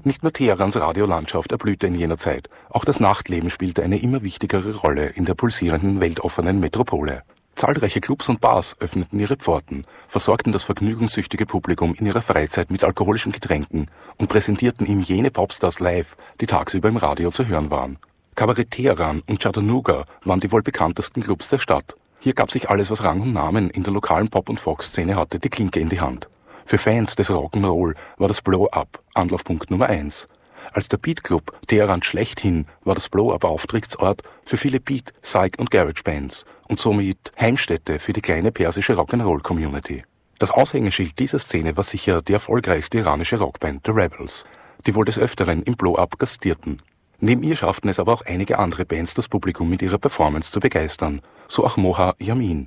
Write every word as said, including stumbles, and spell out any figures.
Nicht nur Teherans Radiolandschaft erblühte in jener Zeit, auch das Nachtleben spielte eine immer wichtigere Rolle in der pulsierenden, weltoffenen Metropole. Zahlreiche Clubs und Bars öffneten ihre Pforten, versorgten das vergnügungssüchtige Publikum in ihrer Freizeit mit alkoholischen Getränken und präsentierten ihm jene Popstars live, die tagsüber im Radio zu hören waren. Kabarett Teheran und Chattanooga waren die wohl bekanntesten Clubs der Stadt. Hier gab sich alles, was Rang und Namen in der lokalen Pop- und Fox-Szene hatte, die Klinke in die Hand. Für Fans des Rock'n'Roll war das Blow-Up Anlaufpunkt Nummer eins. Als der Beat-Club Teheran schlechthin war das Blow-Up Auftrittsort für viele Beat-, Psych- und Garage-Bands und somit Heimstätte für die kleine persische Rock'n'Roll-Community. Das Aushängeschild dieser Szene war sicher die erfolgreichste iranische Rockband The Rebels, die wohl des Öfteren im Blow-Up gastierten. Neben ihr schafften es aber auch einige andere Bands, das Publikum mit ihrer Performance zu begeistern, so auch Moha Yamin,